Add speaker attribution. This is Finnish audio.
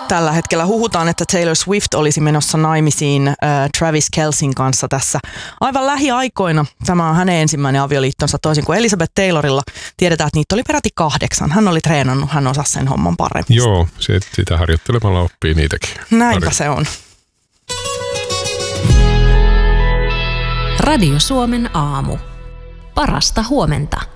Speaker 1: Tällä hetkellä huhutaan, että Taylor Swift olisi menossa naimisiin Travis Kelceyn kanssa tässä aivan lähiaikoina. Tämä on hänen ensimmäinen avioliittonsa, toisin kuin Elizabeth Taylorilla. Tiedetään, että niitä oli peräti 8. Hän oli treenannut, hän osasi sen homman paremmin.
Speaker 2: Joo, sitä harjoittelemalla oppii niitäkin.
Speaker 1: Näinpä se on.
Speaker 3: Radio Suomen aamu. Parasta huomenta.